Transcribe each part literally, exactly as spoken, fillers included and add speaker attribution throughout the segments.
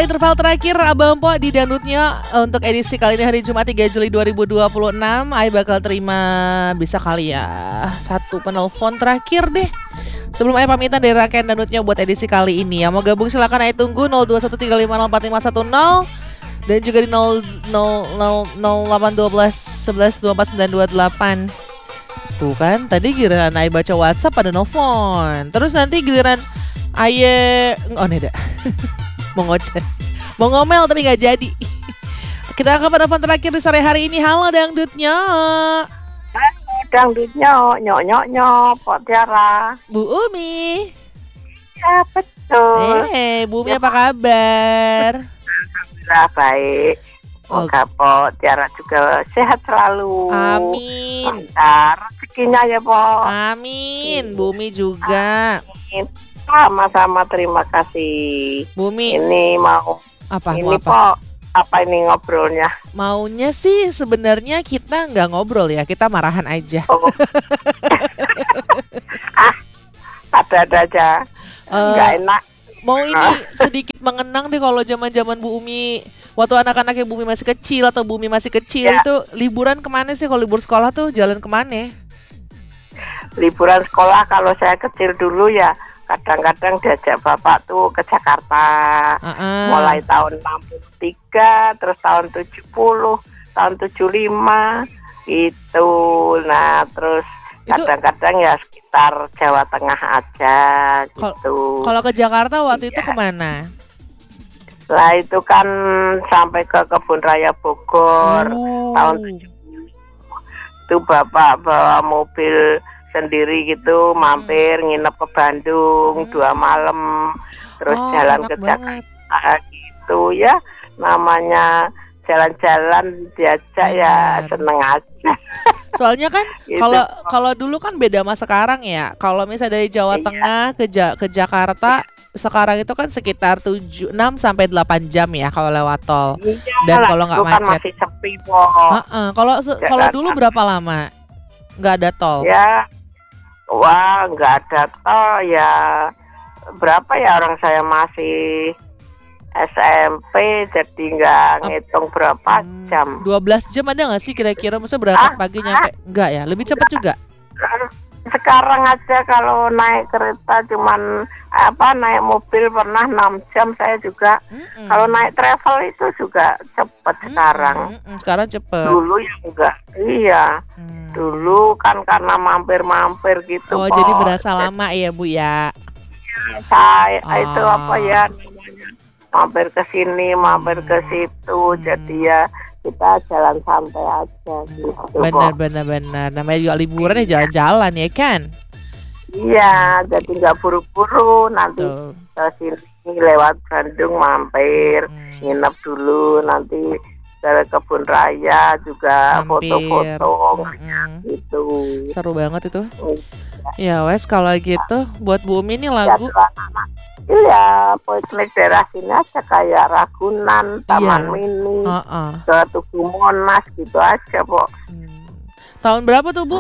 Speaker 1: adalah interval terakhir Abang Po di Dangdutnya untuk edisi kali ini hari Jumat tiga Juli dua ribu dua puluh enam. Ai bakal terima bisa kali ya satu penelpon terakhir deh. Sebelum Ai pamitan dari rangkaian Dangdutnya buat edisi kali ini ya. Mau gabung silakan Ai tunggu nol dua satu tiga lima nol empat lima satu nol dan juga di nol nol nol nol delapan satu dua satu satu dua empat sembilan dua delapan. Tuh kan tadi giliran Ai baca WhatsApp pada nelfon. Terus nanti giliran Aye oh neda mau ngoceh, mau ngomel tapi gak jadi. Kita akan pada telepon terakhir di sore hari ini. Halo Dangdutnya.
Speaker 2: Halo Dangdutnya, nyok nyok nyok, Pak Tiara.
Speaker 1: Bu Umi.
Speaker 2: Ya betul.
Speaker 1: Eh, Bu Umi ya, apa kabar?
Speaker 2: Alhamdulillah baik. Semoga oh. Pak Tiara juga sehat selalu.
Speaker 1: Amin.
Speaker 2: Lancar rezekinya ya Pak.
Speaker 1: Amin. Bu Umi juga.
Speaker 2: Amin. Sama-sama terima kasih.
Speaker 1: Bumi.
Speaker 2: Ini mau
Speaker 1: apa?
Speaker 2: Ini
Speaker 1: mau apa?
Speaker 2: Pok, apa ini ngobrolnya?
Speaker 1: Maunya sih sebenarnya kita nggak ngobrol ya, kita marahan aja. Oh.
Speaker 2: ah, ada-ada aja. Uh, nggak enak.
Speaker 1: Mau ini sedikit mengenang deh kalau zaman-zaman Bu Umi waktu anak-anaknya Bu Umi masih kecil atau Bu Umi masih kecil ya. Itu liburan kemana sih kalau libur sekolah tuh jalan kemana?
Speaker 2: Liburan sekolah kalau saya kecil dulu ya. Kadang-kadang diajak bapak tuh ke Jakarta, uh-uh. mulai tahun enam puluh tiga, terus tahun tujuh puluh, tahun tujuh puluh lima, itu. Nah, terus itu, kadang-kadang ya sekitar Jawa Tengah aja, gitu.
Speaker 1: Kalau ke Jakarta waktu ya. Itu kemana?
Speaker 2: Lah itu kan sampai ke Kebun Raya Bogor, oh. tahun tujuh puluh. Itu bapak bawa mobil sendiri gitu mampir hmm. nginep ke Bandung hmm. dua malam terus oh, jalan ke Jakarta gitu ya, namanya jalan-jalan diajak hmm. ya seneng aja.
Speaker 1: Soalnya kan kalau gitu. Kalau dulu kan beda sama sekarang ya. Kalau misalnya dari Jawa iya. Tengah ke ja- ke Jakarta sekarang itu kan sekitar tujuh enam sampai delapan jam ya kalau lewat tol. Iya, dan kalau nggak macet. Kan
Speaker 2: masih sepi kok.
Speaker 1: Uh-uh. Kalau kalau dulu berapa lama nggak ada tol?
Speaker 2: Ya. Wah, nggak ada tol ya. Berapa ya orang saya masih S M P, jadi nggak ngitung berapa hmm, jam.
Speaker 1: dua belas jam ada nggak sih kira-kira? Maksudnya berangkat ah, pagi nyampe? Ah, enggak ya? Lebih cepat juga?
Speaker 2: Sekarang aja kalau naik kereta cuman apa naik mobil pernah enam jam saya juga. Mm-mm. Kalau naik travel itu juga cepat mm-mm. sekarang.
Speaker 1: Mm-mm. Sekarang cepat.
Speaker 2: Dulu ya enggak. Iya. Mm. Dulu kan karena mampir-mampir gitu.
Speaker 1: Oh, po. Jadi berasa lama ya, Bu ya.
Speaker 2: Saya oh. itu apa ya namanya? Mampir ke sini, mampir ke situ. Mm. Jadi ya kita jalan santai aja gitu.
Speaker 1: Benar benar benar. Namanya juga liburan ya jalan-jalan ya kan?
Speaker 2: Iya, jadi nggak buru-buru nanti ke sini lewat Bandung mampir, hmm. nginep dulu nanti ke Kebun Raya juga mampir. Foto-foto hmm. gitu.
Speaker 1: Seru banget itu. Ya wes kalau gitu buat Bu Umi nih lagu. Ya,
Speaker 2: iya, poiklik daerah sini aja kayak Ragunan, Taman iya. Mini, uh-uh. ke Tugu Monas gitu aja, Pok.
Speaker 1: Hmm. Tahun berapa tuh, Bu?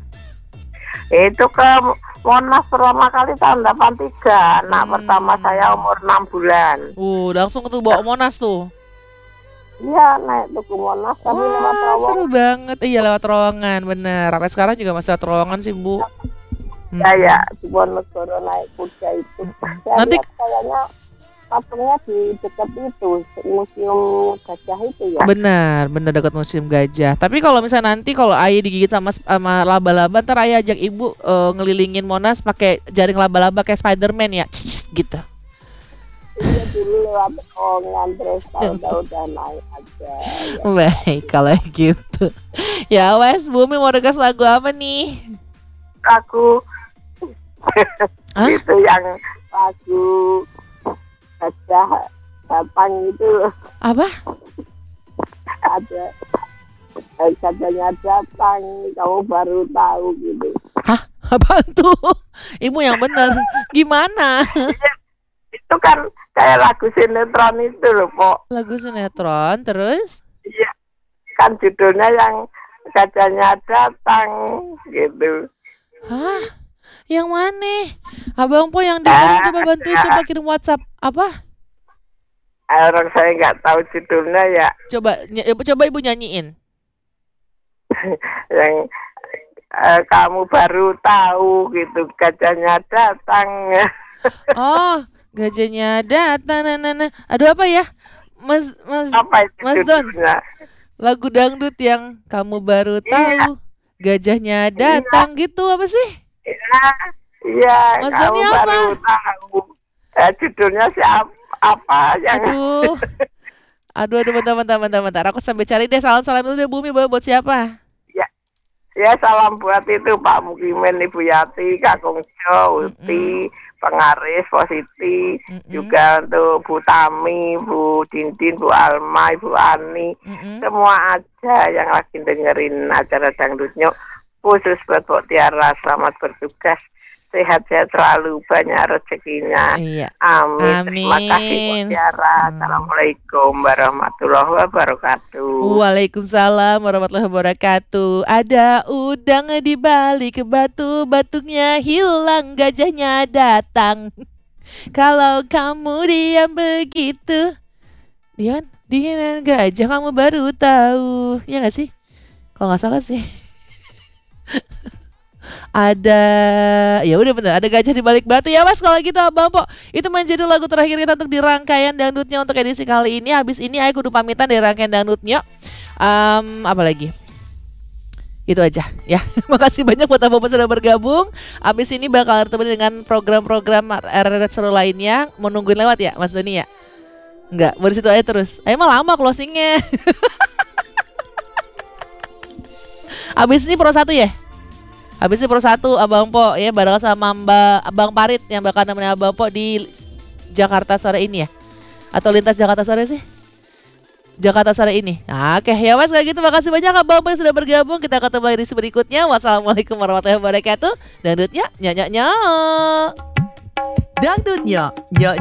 Speaker 2: Itu ke Monas pertama kali tahun delapan puluh tiga. Anak hmm. pertama saya umur enam bulan.
Speaker 1: Uh, langsung ke tuh bawa Monas tuh.
Speaker 2: Iya, naik Tugu Monas tapi lewat terowongan.
Speaker 1: Seru banget. Iya, lewat terowongan, bener. Sampai sekarang juga masih lewat terowongan sih, Bu.
Speaker 2: Ya ya, Diponegoro naik kuda itu. Saya
Speaker 1: nanti
Speaker 2: kayaknya patungnya di dekat itu museum gajah itu ya.
Speaker 1: Benar, benar dekat museum gajah. Tapi kalau misalnya nanti kalau Ayah digigit sama sama laba-laba, ntar Ayah ajak Ibu uh, ngelilingin Monas pakai jaring laba-laba kayak Spiderman ya, Css, gitu.
Speaker 2: Iya dulu lewat terowongan terus tahu-tahu udah naik aja. Ya.
Speaker 1: Baik kalau gitu. Ya wes, Bumi mau request lagu apa nih?
Speaker 2: Lagu itu yang lagu gajah datang itu.
Speaker 1: Apa?
Speaker 2: Ada gajahnya datang, kamu baru tahu gitu.
Speaker 1: Hah? Apaan tuh? Ibu yang benar. Gimana?
Speaker 2: Itu kan kayak lagu sinetron itu loh, Pok.
Speaker 1: Lagu sinetron terus?
Speaker 2: Iya. Kan judulnya yang gajahnya datang gitu.
Speaker 1: Hah? Yang mana? Abang Po yang dengerin coba bantu coba kirim WhatsApp. Apa?
Speaker 2: orang saya nggak tahu judulnya ya.
Speaker 1: Coba ny- coba Ibu nyanyiin.
Speaker 2: Yang eh, kamu baru tahu gitu, gajahnya datang.
Speaker 1: Oh, gajahnya datang. Nah, nah, nah. Aduh apa ya? Mas Mas
Speaker 2: Apa itu
Speaker 1: Mas Don.
Speaker 2: judulnya?
Speaker 1: Lagu dangdut yang kamu baru tahu. Gajahnya datang gitu apa sih?
Speaker 2: Iya, iya,
Speaker 1: Mas
Speaker 2: kamu
Speaker 1: Doni apa?
Speaker 2: baru tahu. Eh, judulnya siapa? Apa yang?
Speaker 1: Aduh. Aduh, aduh, bentar, bentar, bentar, bentar. Aku sambil cari deh. Salam-salam dulu deh Bumi. Buat buat siapa?
Speaker 2: Ya, ya salam buat itu Pak Mukimin, Ibu Yati, Kak Kongjo, Uti, Pengaris, Positi,
Speaker 1: Mm-mm.
Speaker 2: juga untuk Bu Tami, Bu Dindin, Bu Alma, Ibu Ani,
Speaker 1: Mm-mm.
Speaker 2: semua aja yang lagi dengerin acara dangdutnya, khusus buat Mbok Tiara, selamat bertugas, sehat-sehat selalu, banyak rezekinya.
Speaker 1: Iya.
Speaker 2: Amin. Terima kasih Mbok
Speaker 1: Amin.
Speaker 2: Tiara.
Speaker 1: Hmm.
Speaker 2: Assalamualaikum warahmatullahi wabarakatuh.
Speaker 1: Waalaikumsalam warahmatullahi wabarakatuh. Ada udang di balik batu, batuknya hilang, gajahnya datang. Kalau kamu diam begitu, dia kan dia dan gajah kamu baru tahu, ya nggak sih? Kalau nggak salah sih. Ada, ya udah bener, ada gajah di balik batu ya Mas. Kalau gitu Abang Po, itu menjadi lagu terakhir kita untuk di rangkaian dangdutnya untuk edisi kali ini. Habis ini aku kudu pamitan dari rangkaian dangdutnya. Um, apa lagi? Itu aja ya. Makasih banyak buat Abang Po sudah bergabung. Habis ini bakal bertemu dengan program-program R R seru lainnya. Mau nungguin lewat ya Mas Doni ya? Enggak, baru situ aja terus. Emang lama closingnya. Habis ini Pro satu ya? Habis ini Pro satu Abang Po ya bareng sama Mbak Abang Parit yang bakal nemenin Abang Po di Jakarta sore ini ya. Atau lintas Jakarta sore sih? Jakarta sore ini. Nah, oke ya Mas, kayak gitu makasih banyak Abang Po yang sudah bergabung. Kita ketemu lagi di berikutnya. Wassalamualaikum warahmatullahi wabarakatuh. Dangdutnya nyak nyak nyak.
Speaker 3: Dangdutnya, nyak